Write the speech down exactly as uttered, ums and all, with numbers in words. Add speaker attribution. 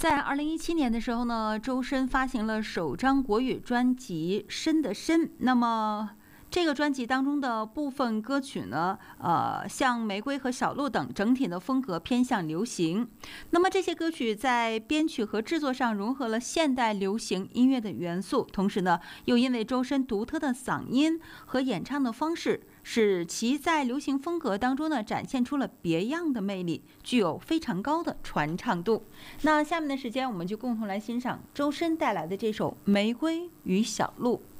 Speaker 1: 在二零一七年的时候呢，周深发行了首张国语专辑《深的深》。那么这个专辑当中的部分歌曲呢，呃，像《玫瑰》和《小鹿》等，整体的风格偏向流行。那么这些歌曲在编曲和制作上融合了现代流行音乐的元素，同时呢，又因为周深独特的嗓音和演唱的方式，使其在流行风格当中呢展现出了别样的魅力，具有非常高的传唱度。那下面的时间，我们就共同来欣赏周深带来的这首《玫瑰与小鹿》。